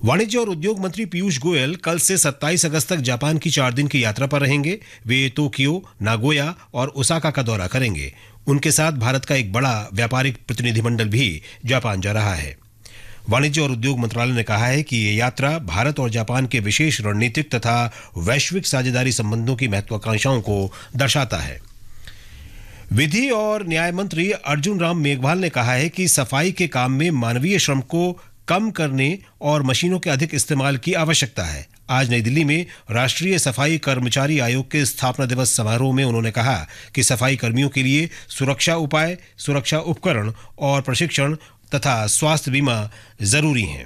वाणिज्य और उद्योग मंत्री पीयूष गोयल कल से 27 अगस्त तक जापान की 4 दिन की यात्रा पर रहेंगे। वे टोक्यो, नागोया और ओसाका का दौरा करेंगे। उनके साथ भारत का एक बड़ा व्यापारिक प्रतिनिधिमंडल भी जापान जा रहा है। वाणिज्य और उद्योग मंत्रालय ने कहा है कि ये यात्रा भारत और जापान के विशेष रणनीतिक तथा वैश्विक साझेदारी संबंधों की महत्वाकांक्षाओं को दर्शाता है। विधि और न्याय मंत्री अर्जुन राम मेघवाल ने कहा है कि सफाई के काम में मानवीय श्रम को कम करने और मशीनों के अधिक इस्तेमाल की आवश्यकता है। आज नई दिल्ली में राष्ट्रीय सफाई कर्मचारी आयोग के स्थापना दिवस समारोह में उन्होंने कहा कि सफाई कर्मियों के लिए सुरक्षा उपाय, सुरक्षा उपकरण और प्रशिक्षण तथा स्वास्थ्य बीमा जरूरी हैं।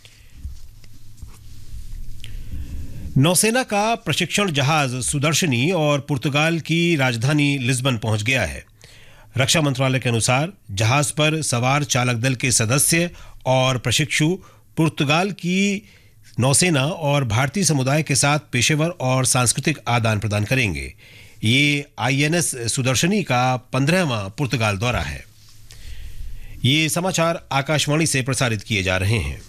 नौसेना का प्रशिक्षण जहाज सुदर्शनी और पुर्तगाल की राजधानी लिस्बन पहुंच गया है। रक्षा मंत्रालय के अनुसार जहाज पर सवार चालक दल के सदस्य और प्रशिक्षु पुर्तगाल की नौसेना और भारतीय समुदाय के साथ पेशेवर और सांस्कृतिक आदान प्रदान करेंगे। ये आईएनएस सुदर्शनी का 15वां पुर्तगाल दौरा है। ये समाचार आकाशवाणी से प्रसारित किए जा रहे हैं।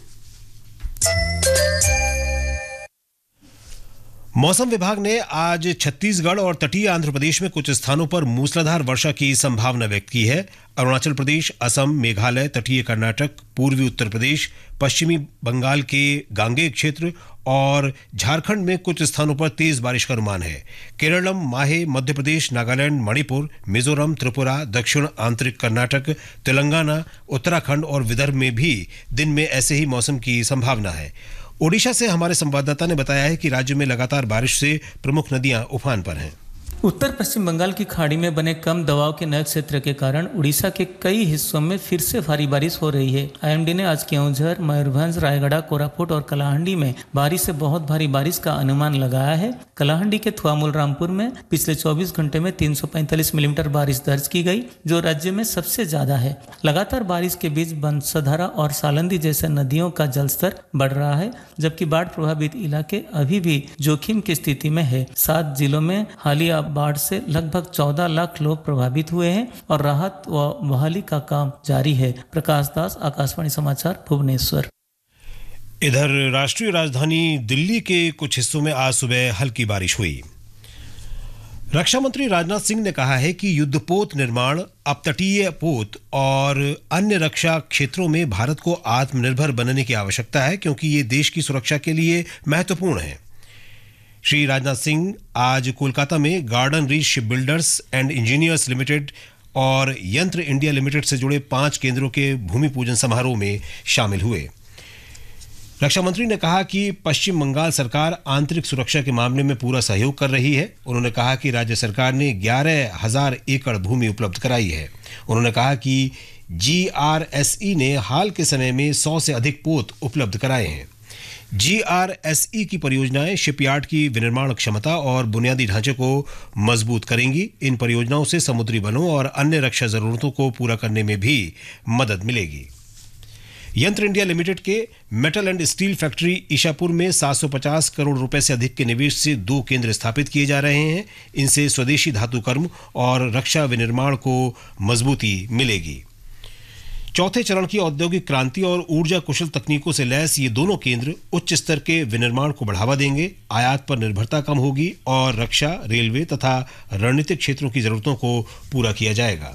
मौसम विभाग ने आज छत्तीसगढ़ और तटीय आंध्र प्रदेश में कुछ स्थानों पर मूसलाधार वर्षा की संभावना व्यक्त की है। अरुणाचल प्रदेश, असम, मेघालय, तटीय कर्नाटक, पूर्वी उत्तर प्रदेश, पश्चिमी बंगाल के गांगेय क्षेत्र और झारखंड में कुछ स्थानों पर तेज बारिश का अनुमान है। केरलम, माहे, मध्य प्रदेश, नागालैंड, मणिपुर, मिजोरम, त्रिपुरा, दक्षिण आंतरिक कर्नाटक, तेलंगाना, उत्तराखंड और विदर्भ में भी दिन में ऐसे ही मौसम की संभावना है। ओडिशा से हमारे संवाददाता ने बताया है कि राज्य में लगातार बारिश से प्रमुख नदियां उफान पर हैं। उत्तर पश्चिम बंगाल की खाड़ी में बने कम दबाव के नए क्षेत्र के कारण उड़ीसा के कई हिस्सों में फिर से भारी बारिश हो रही है। आईएमडी ने आज केओंझर, मयूरभंज, रायगढ़, कोरापुट और कलाहंडी में भारी से बहुत भारी बारिश का अनुमान लगाया है। कलाहंडी के थुआमुल रामपुर में पिछले 24 घंटे में 345 मिलीमीटर बारिश दर्ज की गई, जो राज्य में सबसे ज्यादा है। लगातार बारिश के बीच बंसधारा और सालंदी जैसे नदियों का जलस्तर बढ़ रहा है, जबकि बाढ़ प्रभावित इलाके अभी भी जोखिम की स्थिति में है। 7 जिलों में हालिया बाढ़ से लगभग 14 लाख लोग प्रभावित हुए हैं और राहत व बहाली का काम जारी है। प्रकाश दास, आकाशवाणी समाचार, भुवनेश्वर। इधर राष्ट्रीय राजधानी दिल्ली के कुछ हिस्सों में आज सुबह हल्की बारिश हुई। रक्षा मंत्री राजनाथ सिंह ने कहा है कि युद्धपोत निर्माण, अपतटीय पोत और अन्य रक्षा क्षेत्रों में भारत को आत्मनिर्भर बनने की आवश्यकता है, क्योंकि ये देश की सुरक्षा के लिए महत्वपूर्ण है। श्री राजनाथ सिंह आज कोलकाता में garden reach ship builders and engineers limited और यंत्र इंडिया लिमिटेड से जुड़े 5 केंद्रों के भूमि पूजन समारोह में शामिल हुए। रक्षा मंत्री ने कहा कि पश्चिम बंगाल सरकार आंतरिक सुरक्षा के मामले में पूरा सहयोग कर रही है। उन्होंने कहा कि राज्य सरकार ने 11,000 एकड़ भूमि उपलब्ध कराई है। उन्होंने कहा कि GRSE ने हाल के समय में 100 से अधिक पोत उपलब्ध कराए हैं। GRSE की परियोजनाएं शिपयार्ड की विनिर्माण क्षमता और बुनियादी ढांचे को मजबूत करेंगी। इन परियोजनाओं से समुद्री बलों और अन्य रक्षा जरूरतों को पूरा करने में भी मदद मिलेगी। यंत्र इंडिया लिमिटेड के metal and steel factory Ishapur में 750 करोड़ रुपए से अधिक के निवेश से 2 केंद्र स्थापित किए जा रहे हैं। इनसे स्वदेशी धातु कर्म और रक्षा विनिर्माण को मजबूती मिलेगी। चौथे चरण की औद्योगिक क्रांति और ऊर्जा कुशल तकनीकों से लैस ये दोनों केंद्र उच्च स्तर के विनिर्माण को बढ़ावा देंगे, आयात पर निर्भरता कम होगी और रक्षा, रेलवे तथा रणनीतिक क्षेत्रों की जरूरतों को पूरा किया जाएगा।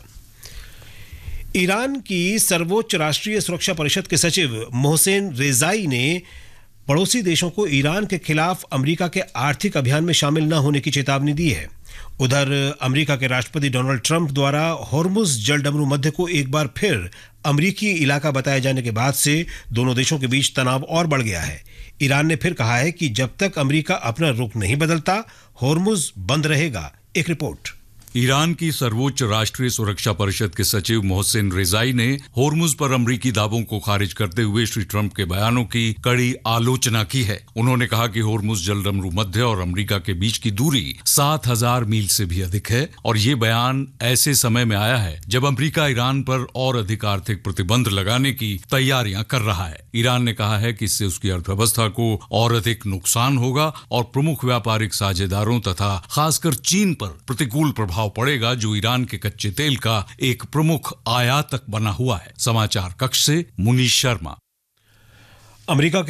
ईरान की सर्वोच्च राष्ट्रीय सुरक्षा परिषद के सचिव मोहसेन रेजाई ने पड़ोसी देशों को ईरान के खिलाफ अमेरिका के आर्थिक अभियान में शामिल न होने की चेतावनी दी है। उधर अमेरिका के राष्ट्रपति डोनाल्ड ट्रंप द्वारा हॉर्मुज जलडमरू मध्य को एक बार फिर अमेरिकी इलाका बताए जाने के बाद से दोनों देशों के बीच तनाव और बढ़ गया है। ईरान ने फिर कहा है कि जब तक अमेरिका अपना रुख नहीं बदलता, हॉर्मुज बंद रहेगा। एक रिपोर्ट। ईरान की सर्वोच्च राष्ट्रीय सुरक्षा परिषद के सचिव मोहसिन रेजाई ने हॉर्मुज पर अमरीकी दावों को खारिज करते हुए श्री ट्रंप के बयानों की कड़ी आलोचना की है। उन्होंने कहा कि हॉर्मुज जलडमरू मध्य और अमरीका के बीच की दूरी 7,000 मील से भी अधिक है और ये बयान ऐसे समय में आया है जब अमरीका ईरान पर और अधिक आर्थिक प्रतिबंध लगाने की तैयारियां कर रहा है। ईरान ने कहा है कि इससे उसकी अर्थव्यवस्था को और अधिक नुकसान होगा और प्रमुख व्यापारिक साझेदारों तथा खासकर चीन पर प्रतिकूल प्रभाव पड़ेगा, जो ईरान के कच्चे तेल का एक प्रमुख आयातक बना हुआ है। समाचार कक्ष से मुनीश शर्मा। अमेरिका